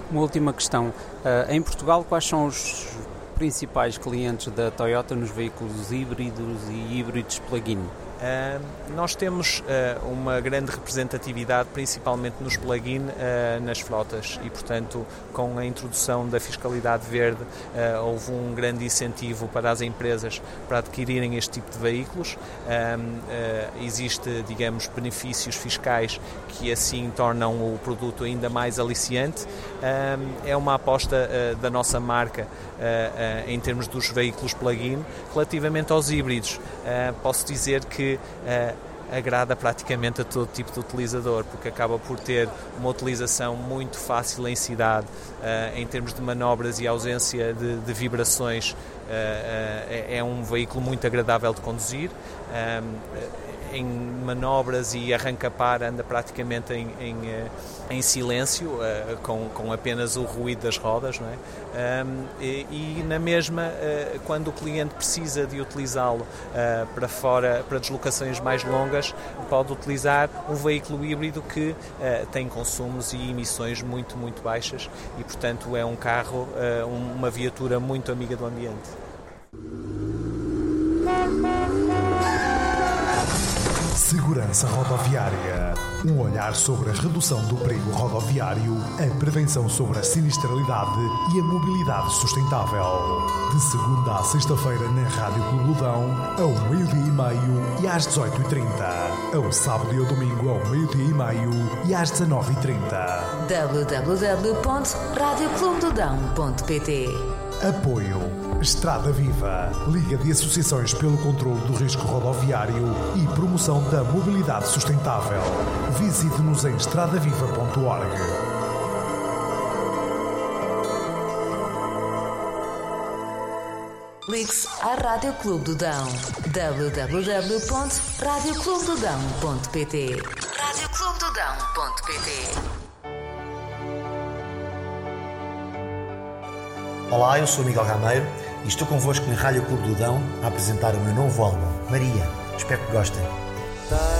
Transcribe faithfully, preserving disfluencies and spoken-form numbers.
Uma última questão. Uh, em Portugal, quais são os principais clientes da Toyota nos veículos híbridos e híbridos plug-in? Uh, nós temos uh, uma grande representatividade, principalmente nos plug-in, uh, nas frotas e, portanto, com a introdução da fiscalidade verde, uh, houve um grande incentivo para as empresas para adquirirem este tipo de veículos. Uh, uh, existe, digamos, benefícios fiscais que assim tornam o produto ainda mais aliciante. Uh, é uma aposta uh, da nossa marca uh, uh, em termos dos veículos plug-in. Relativamente aos híbridos, uh, posso dizer que Uh, agrada praticamente a todo tipo de utilizador, porque acaba por ter uma utilização muito fácil em cidade, uh, em termos de manobras e ausência de, de vibrações. Uh, uh, é um veículo muito agradável de conduzir. Uh, em manobras e arranca-par anda praticamente em, em, em silêncio, uh, com, com apenas o ruído das rodas, não é? Um, e, e na mesma, uh, quando o cliente precisa de utilizá-lo uh, para fora, para deslocações mais longas, pode utilizar um veículo híbrido que uh, tem consumos e emissões muito, muito baixas e, portanto, é um carro, uh, uma viatura muito amiga do ambiente. Segurança Rodoviária. Um olhar sobre a redução do perigo rodoviário, a prevenção sobre a sinistralidade e a mobilidade sustentável. De segunda à sexta-feira na Rádio Clube do Dão, ao meio-dia e meio e às dezoito e trinta. Ao sábado e ao domingo, ao meio-dia e meio e às dezanove e trinta. w w w ponto rádio clube do dão ponto p t. Apoio Estrada Viva, Liga de Associações pelo Controlo do Risco Rodoviário e Promoção da Mobilidade Sustentável. Visite-nos em estrada viva ponto org. Ligue-se à Rádio Clube do Dão. w w w ponto rádio clube do dão ponto p t. rádio clube do dão ponto p t. Olá, eu sou Miguel Gameiro e estou convosco na Rádio Clube do Dão a apresentar o meu novo álbum, Maria. Espero que gostem.